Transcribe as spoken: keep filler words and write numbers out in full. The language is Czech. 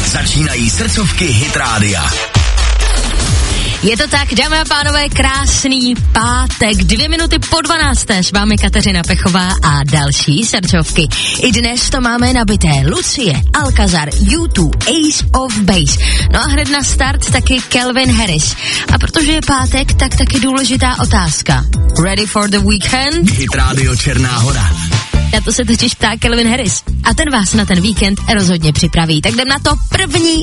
Začínají srdcovky Hit Rádia. Je to tak, dámy a pánové, krásný pátek, dvě minuty po dvanácté, s vámi Kateřina Pechová a další srdcovky. I dnes to máme nabité Lucie, Alcazar, U dva, Ace of Base. No a hned na start taky Calvin Harris. A protože je pátek, tak taky důležitá otázka. Ready for the weekend? Hit Rádio Černá Hora. Na to se totiž ptá Calvin Harris. A ten vás na ten víkend rozhodně připraví. Tak jdem na to první